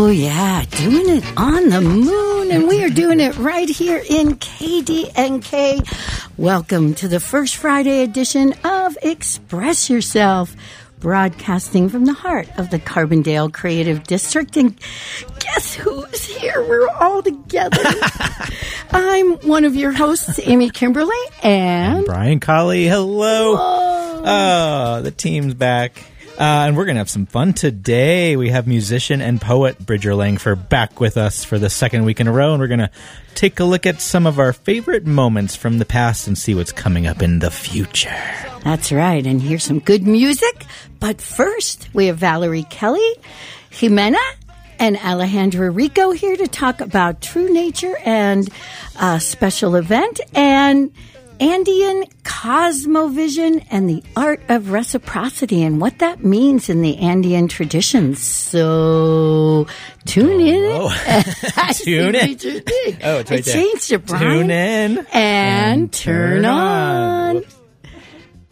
yeah, doing it on the moon, and we are doing it right here in KDNK. Welcome to the first Friday edition of Express Yourself, broadcasting from the heart of the Carbondale Creative District. And guess who's here? We're all together. I'm one of your hosts, Amy Kimberly, and Brian Colley. Hello. Whoa. Oh, the team's back. And we're going to have some fun today. We have musician and poet Bridger Langford back with us for the second week in a row, and we're going to take a look at some of our favorite moments from the past and see what's coming up in the future. That's right, and here's some good music. But first, we have Valerie Kelly, Jimena, and Alejandra Rico here to talk about True Nature and a special event, and Andean Cosmovision and the art of reciprocity and what that means in the Andean traditions. So tune in. Tune in. Oh, it's right there. Changed it, Brian. Tune in. And turn on. Whoops.